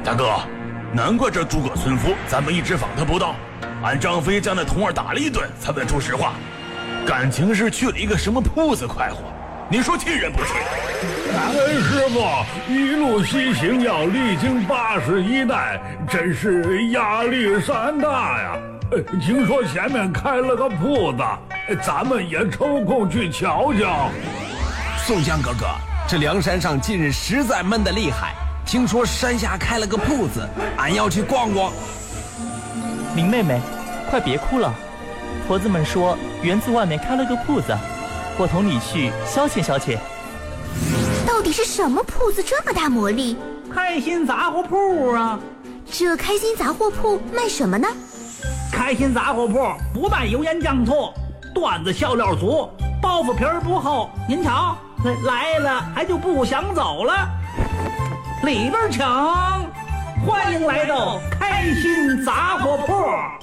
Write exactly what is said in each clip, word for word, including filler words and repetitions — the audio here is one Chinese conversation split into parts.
大哥，难怪这诸葛村夫咱们一直访他不到，俺张飞将那童儿打了一顿才问出实话，感情是去了一个什么铺子快活，你说气人不气？ 感恩师傅一路西行要历经八十一难，真是压力山大呀。听说前面开了个铺子，咱们也抽空去瞧瞧。 宋江哥哥，这梁山上近日实在闷得厉害，听说山下开了个铺子，俺要去逛逛。 林妹妹，快别哭了，婆子们说园子外面开了个铺子，我同你去消遣消遣。 到底是什么铺子这么大魔力？ 开心杂货铺啊！ 这开心杂货铺卖什么呢？ 开心杂货铺不卖油盐酱醋，段子笑料足，包袱皮儿不厚。您瞧，来了还就不想走了。里边请，欢迎来到开心杂货铺。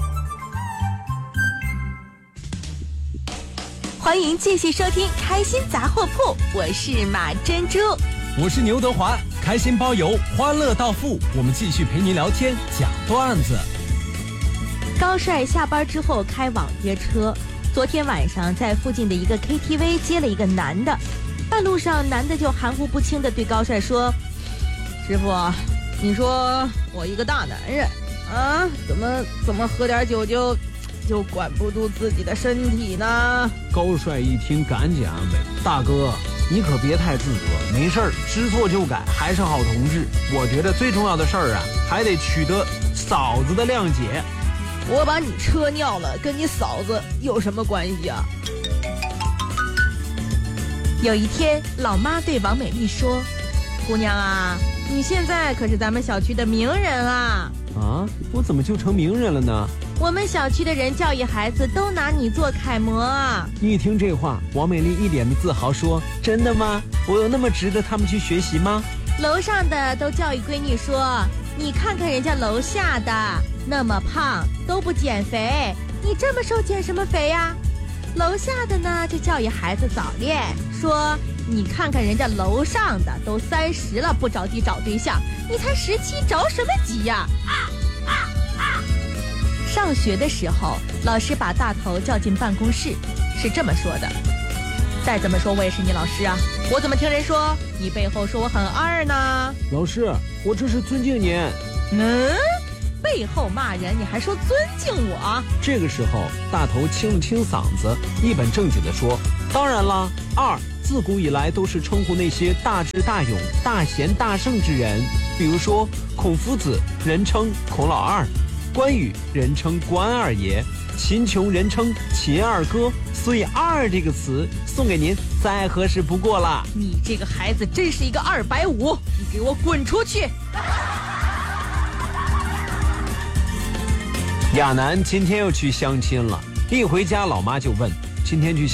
欢迎继续收听开心杂货铺，我是马珍珠， 我是牛德华，开心包邮，欢乐到付，我们继续陪您聊天讲段子。 高帅下班之后开网约车，昨天晚上在附近的一个 K T V 接了一个男的，半路上男的就含糊不清地对高帅说：师傅，你说我一个大男人啊，怎么怎么喝点酒就就管不住自己的身体呢？ 高帅一听赶紧安慰：大哥，你可别太自责，没事儿，知错就改，还是好同志。我觉得最重要的事儿啊，还得取得嫂子的谅解。 我把你车尿了，跟你嫂子有什么关系啊？有一天，老妈对王美丽说：姑娘啊，你现在可是咱们小区的名人啊！ 啊，我怎么就成名人了呢？ 我们小区的人教育孩子都拿你做楷模啊！ 一听这话，王美丽一脸的自豪说：真的吗？我有那么值得他们去学习吗？ 楼上的都教育闺女说：你看看人家楼下的那么胖都不减肥，你这么瘦减什么肥呀？楼下的呢就教育孩子早恋，说你看看人家楼上的都三十了不着急找对象，你才十七着什么急呀？啊啊啊！上学的时候，老师把大头叫进办公室，是这么说的：再怎么说我也是你老师啊，我怎么听人说你背后说我很二呢？ 老师，我这是尊敬您。 嗯，背后骂人你还说尊敬我？ 这个时候大头清了清嗓子，一本正经地说：当然啦，二自古以来都是称呼那些大智大勇、大贤大圣之人，比如说孔夫子人称孔老二，关羽人称关二爷，秦琼人称秦二哥，所以二这个词送给您再合适不过了。 你这个孩子真是一个二百五，你给我滚出去！ 亚楠今天又去相亲了，一回家老妈就问：今天去